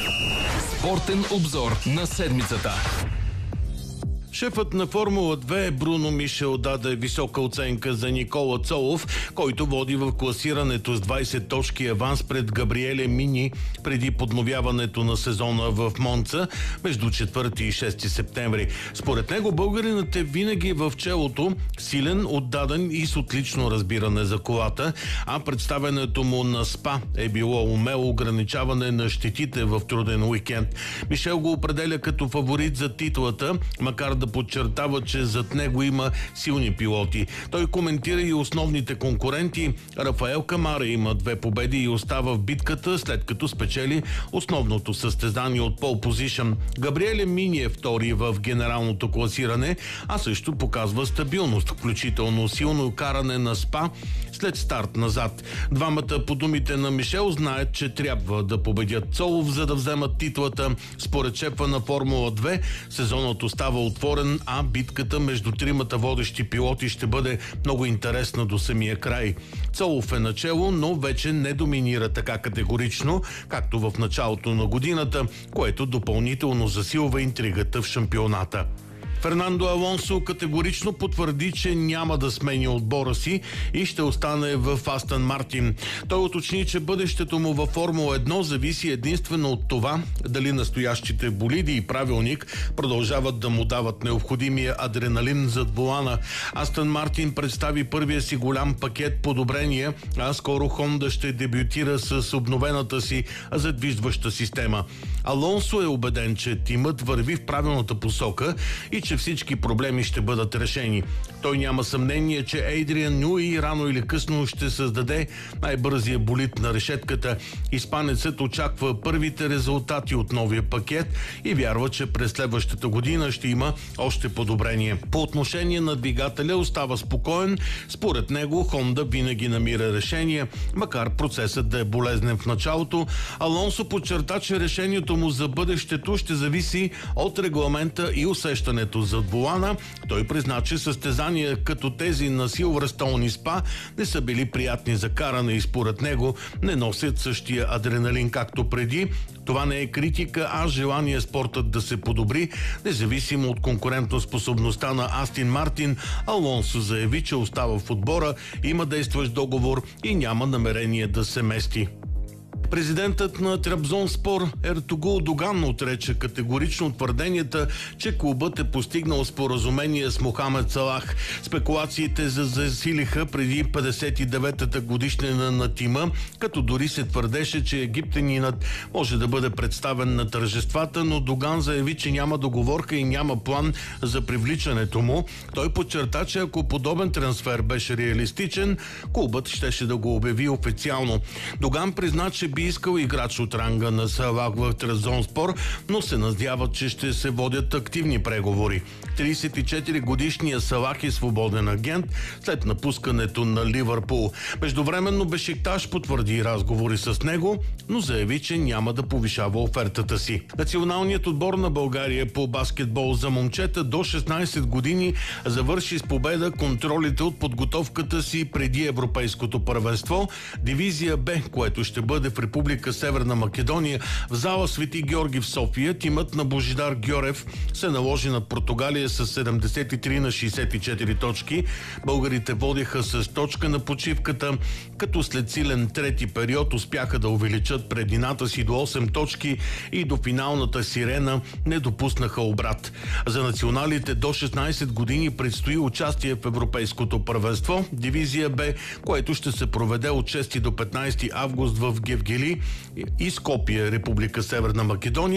Спортен обзор на седмицата. Шефът на Формула 2 Бруно Мишел даде висока оценка за Никола Цолов, който води в класирането с 20 точки аванс пред Габриеле Мини преди подновяването на сезона в Монца между 4 и 6 септември. Според него българинът е винаги в челото, силен, отдаден и с отлично разбиране за колата, а представянето му на СПА е било умело ограничаване на щетите в труден уикенд. Мишел го определя като фаворит за титлата, макар да подчертава, че зад него има силни пилоти. Той коментира и основните конкуренти. Рафаел Камара има 2 победи и остава в битката, след като спечели основното състезание от пол позишън. Габриеле Мини е втори в генералното класиране, а също показва стабилност, включително силно каране на СПА след старт назад. Двамата, по думите на Мишел, знаят, че трябва да победят Цолов, за да вземат титлата. Според шефа на Формула 2, сезонът остава отворен, а битката между тримата водещи пилоти ще бъде много интересна до самия край. Цолов е начело, но вече не доминира така категорично, както в началото на годината, което допълнително засилва интригата в шампионата. Фернандо Алонсо категорично потвърди, че няма да смени отбора си и ще остане в Астън Мартин. Той уточни, че бъдещето му във Формула 1 зависи единствено от това дали настоящите болиди и правилник продължават да му дават необходимия адреналин зад волана. Астън Мартин представи първия си голям пакет подобрения, а скоро Хонда ще дебютира с обновената си задвижваща система. Алонсо е убеден, че тимът върви в правилната посока и че всички проблеми ще бъдат решени. Той няма съмнение, че Ейдриан Нюи рано или късно ще създаде най-бързия болид на решетката. Испанецът очаква първите резултати от новия пакет и вярва, че през следващата година ще има още подобрение. По отношение на двигателя остава спокоен. Според него Хонда винаги намира решение, макар процесът да е болезнен в началото. Алонсо подчерта, че решението му за бъдещето ще зависи от регламента и усещането зад волана. Той призна, че състезания като тези на Силвърстоун и СПА не са били приятни за каране и според него не носят същия адреналин както преди. Това не е критика, а желание спортът да се подобри, независимо от конкурентоспособността на Астън Мартин. Алонсо заяви, че остава в отбора, има действащ договор и няма намерение да се мести. Президентът на Трабзонспор Ертугул Доган отрече категорично твърденията, че клубът е постигнал споразумение с Мохамед Салах. Спекулациите засилиха преди 59-та годишнина на тима, като дори се твърдеше, че египтянинът може да бъде представен на тържествата, но Доган заяви, че няма договорка и няма план за привличането му. Той подчерта, че ако подобен трансфер беше реалистичен, клубът щеше да го обяви официално. Доган призна, че би искал играч от ранга на Салах в Трабзонспор, но се надява, че ще се водят активни преговори. 34-годишният Салах е свободен агент след напускането на Ливърпул. Междувременно Бешикташ потвърди разговори с него, но заяви, че няма да повишава офертата си. Националният отбор на България по баскетбол за момчета до 16 години завърши с победа контролите от подготовката си преди Европейското първенство. Дивизия Б, което ще бъде в Република Северна Македония, в зала Свети Георги в София, тимът на Божидар Гьорев се наложи на Португалия с 73-64 точки. Българите водиха с точка на почивката, като след силен трети период успяха да увеличат предината си до 8 точки и до финалната сирена не допуснаха обрат. За националите до 16 години предстои участие в Европейското първенство, дивизия Б, което ще се проведе от 6 до 15 август в Гевгели и Скопие, Република Северна Македония.